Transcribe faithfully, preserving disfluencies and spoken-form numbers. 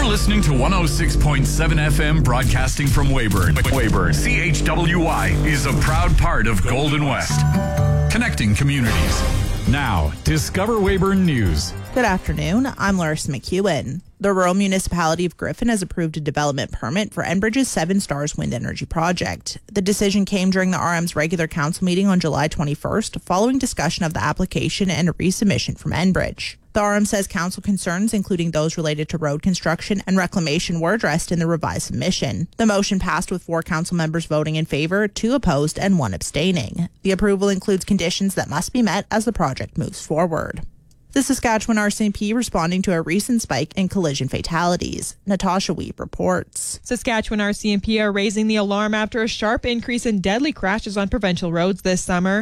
You're listening to one oh six point seven F M broadcasting from Weyburn. Weyburn. C H W Y is a proud part of Golden West. Connecting communities. Now, Discover Weyburn News. Good afternoon. I'm Larissa McEwen. The rural municipality of Griffin has approved a development permit for Enbridge's Seven Stars Wind Energy Project. The decision came during the R M's regular council meeting on July twenty-first, following discussion of the application and a resubmission from Enbridge. The R M says council concerns, including those related to road construction and reclamation, were addressed in the revised submission. The motion passed with four council members voting in favour, two opposed, and one abstaining. The approval includes conditions that must be met as the project moves forward. The Saskatchewan R C M P responding to a recent spike in collision fatalities. Natasha Weep reports. Saskatchewan R C M P are raising the alarm after a sharp increase in deadly crashes on provincial roads this summer.